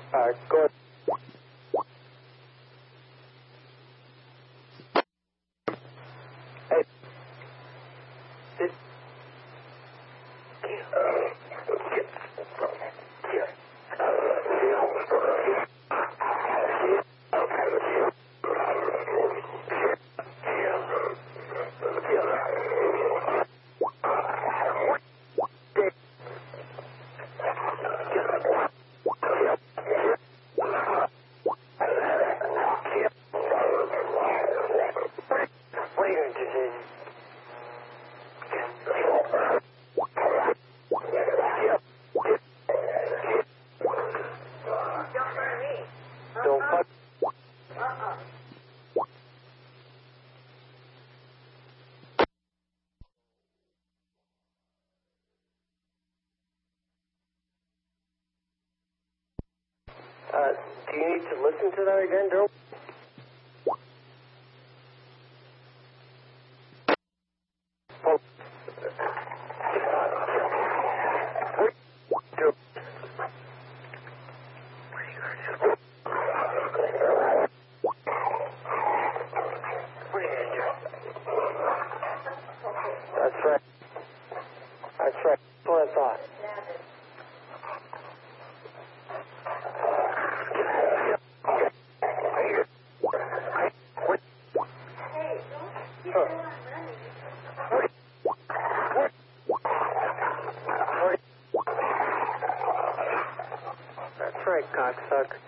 Go ahead. Hey. Don't fuck. Do you need to listen to that again, Daryl? That's right. That's right. That's what I thought. That's right, cocksucker.